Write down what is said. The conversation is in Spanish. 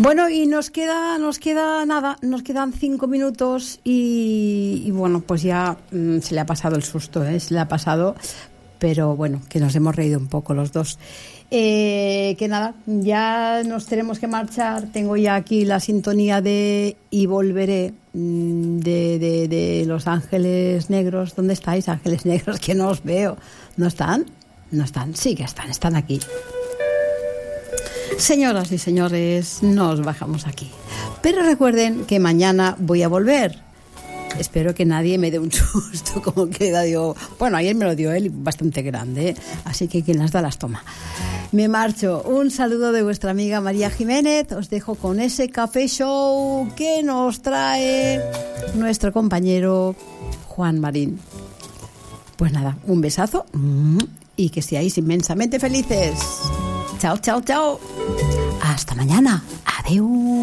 Bueno, y nos queda nada, nos quedan 5 minutos y bueno, pues ya se le ha pasado el susto, se le ha pasado, pero bueno, que nos hemos reído un poco los dos. Que nada, ya nos tenemos que marchar. Tengo ya aquí la sintonía de Y Volveré de Los Ángeles Negros. ¿Dónde estáis, Ángeles Negros? Que no os veo. ¿No están? No están, sí que están aquí. Señoras y señores, nos bajamos aquí. Pero recuerden que mañana voy a volver. Espero que nadie me dé un susto como queda. Digo, bueno, ayer me lo dio él, bastante grande, así que quien las da las toma. Me marcho. Un saludo de vuestra amiga María Jiménez. Os dejo con ese café show que nos trae nuestro compañero Juan Marín. Pues nada, un besazo y que seáis inmensamente felices. Chao, chao, chao. Hasta mañana. Adeu.